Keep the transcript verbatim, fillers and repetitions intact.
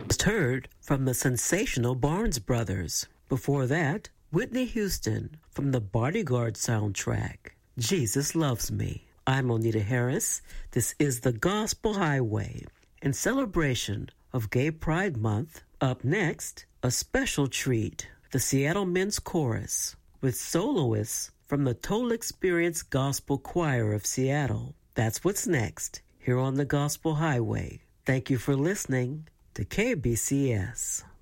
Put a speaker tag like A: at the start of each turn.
A: Just heard from the sensational Barnes Brothers. Before that, Whitney Houston from the Bodyguard soundtrack, Jesus Loves Me. I'm Onita Harris. This is the Gospel Highway. In celebration of Gay Pride Month, up next, a special treat, the Seattle Men's Chorus, with soloists from the Total Experience Gospel Choir of Seattle. That's what's next, here on the Gospel Highway. Thank you for listening to K B C S.